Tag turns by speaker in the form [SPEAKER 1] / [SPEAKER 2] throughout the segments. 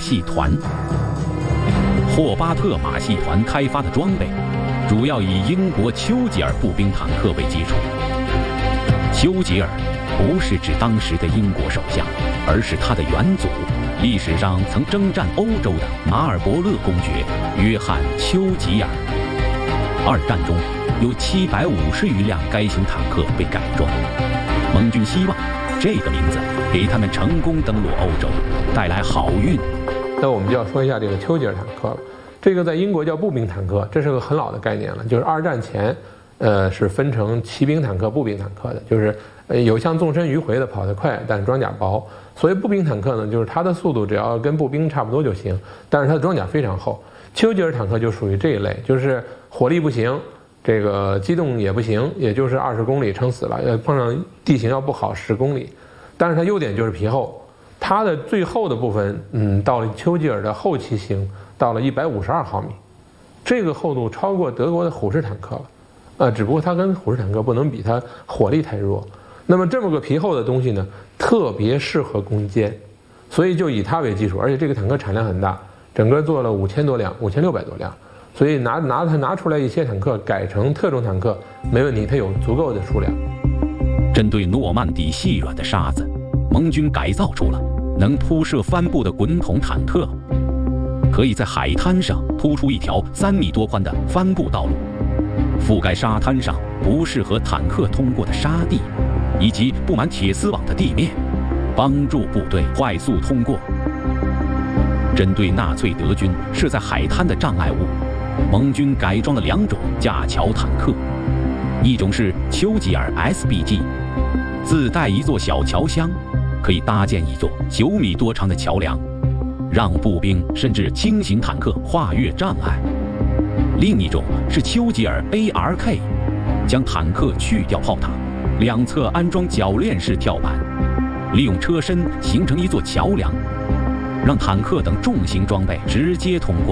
[SPEAKER 1] 戏团。霍巴特马戏团开发的装备，主要以英国丘吉尔步兵坦克为基础。丘吉尔不是指当时的英国首相，而是他的元祖，历史上曾征战欧洲的马尔伯勒公爵约翰·丘吉尔。二战中有750余辆该型坦克被改装，盟军希望这个名字给他们成功登陆欧洲带来好运。
[SPEAKER 2] 那我们就要说一下这个丘吉尔坦克了。这个在英国叫步兵坦克，这是个很老的概念了。就是二战前，是分成骑兵坦克、步兵坦克的。就是有像纵身迂回的跑得快，但是装甲薄。所谓步兵坦克呢，就是它的速度只要跟步兵差不多就行，但是它的装甲非常厚。丘吉尔坦克就属于这一类，就是火力不行，这个机动也不行，也就是20公里撑死了。碰上地形要不好10公里，但是它优点就是皮厚。它的最厚的部分，到了丘吉尔的后期型，到了152毫米，这个厚度超过德国的虎式坦克了，只不过它跟虎式坦克不能比，它火力太弱。那么这么个皮厚的东西呢，特别适合攻坚，所以就以它为基础，而且这个坦克产量很大，整个做了5000多辆，5600多辆，所以拿出来一些坦克改成特种坦克没问题，它有足够的数量。
[SPEAKER 1] 针对诺曼底细软的沙子，盟军改造出了能铺设帆布的滚筒坦克，可以在海滩上铺出一条3米多宽的帆布道路，覆盖沙滩上不适合坦克通过的沙地，以及布满铁丝网的地面，帮助部队快速通过。针对纳粹德军设在海滩的障碍物，盟军改装了2种架桥坦克，一种是丘吉尔 SBG， 自带一座小桥箱，可以搭建一座9米多长的桥梁，让步兵甚至轻型坦克跨越障碍。另一种是丘吉尔 ARK， 将坦克去掉炮塔，两侧安装铰链式跳板，利用车身形成一座桥梁，让坦克等重型装备直接通过。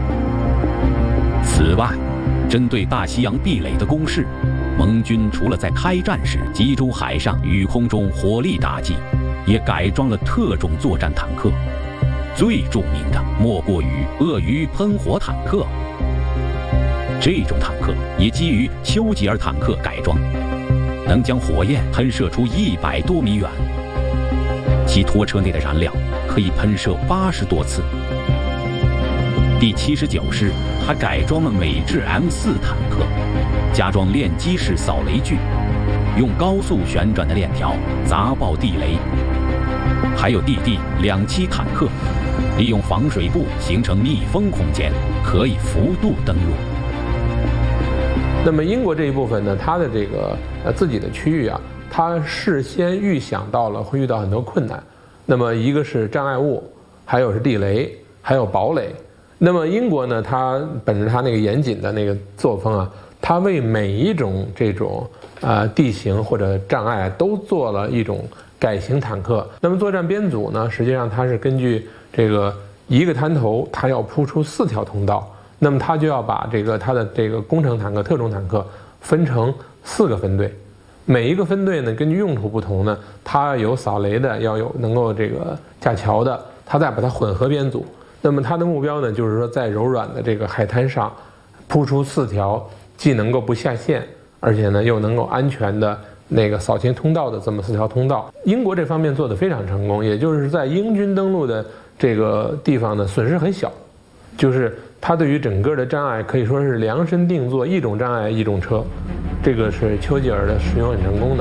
[SPEAKER 1] 此外，针对大西洋壁垒的攻势，盟军除了在开战时集中海上与空中火力打击，也改装了特种作战坦克，最著名的莫过于鳄鱼喷火坦克。这种坦克也基于丘吉尔坦克改装，能将火焰喷射出100多米远，其拖车内的燃料可以喷射80多次。第79师还改装了美制 M4 坦克，加装链机式扫雷具，用高速旋转的链条砸爆地雷。还有第2期坦克，利用防水布形成密封空间，可以幅度登陆。
[SPEAKER 2] 那么英国这一部分呢，它的这个自己的区域啊，它事先预想到了会遇到很多困难。那么一个是障碍物，还有是地雷，还有堡垒。那么英国呢，它本着它那个严谨的那个作风啊，它为每一种这种地形或者障碍都做了一种改型坦克。那么作战编组呢，实际上它是根据这个一个滩头，它要铺出4条通道，那么它就要把它的这个工程坦克、特种坦克分成4个分队。每一个分队呢，根据用途不同呢，它有扫雷的，要有能够这个架桥的，它再把它混合编组。那么它的目标呢，就是说在柔软的这个海滩上铺出4条既能够不下陷，而且呢又能够安全的那个扫清通道的这么4条通道。英国这方面做得非常成功，也就是在英军登陆的这个地方呢，损失很小，就是它对于整个的障碍可以说是量身定做，一种障碍一种车，这个是丘吉尔的使用很成功的。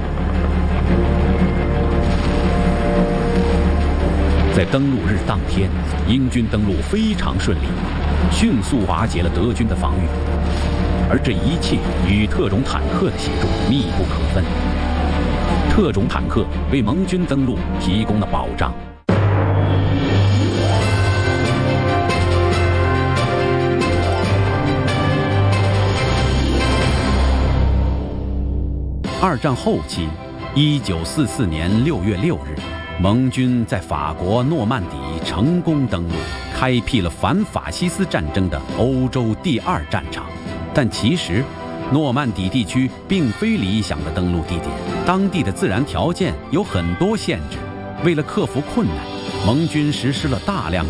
[SPEAKER 1] 在登陆日当天，英军登陆非常顺利，迅速瓦解了德军的防御，而这一切与特种坦克的协助密不可分。特种坦克为盟军登陆提供了保障。二战后期，1944年6月6日，盟军在法国诺曼底成功登陆，开辟了反法西斯战争的欧洲第2战场。但其实，诺曼底地区并非理想的登陆地点，当地的自然条件有很多限制。为了克服困难，盟军实施了大量